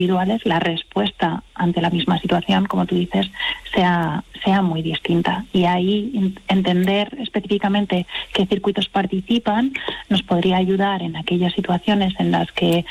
individuales, la respuesta ante la misma situación, como tú dices, sea muy distinta. Y ahí entender específicamente qué circuitos participan nos podría ayudar en aquellas situaciones en las que